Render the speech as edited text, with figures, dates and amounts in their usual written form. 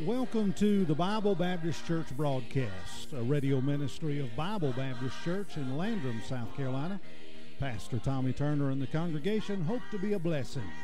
Welcome to the Bible Baptist Church broadcast, a radio ministry of Bible Baptist Church in Landrum, South Carolina. Pastor Tommy Turner and the congregation hope to be a blessing